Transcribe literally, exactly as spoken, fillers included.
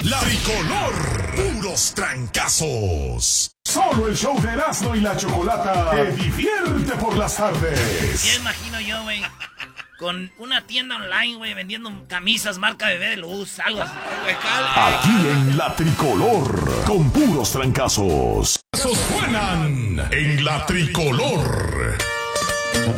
La Tricolor. Puros trancazos. Solo el show de Erasmo y la Chocolata te divierte por las tardes. Ya imagino yo, güey, con una tienda online, güey, vendiendo camisas marca Bebé de Luz, algo así. Aquí en La Tricolor, con puros trancazos. Suenan en La Tricolor.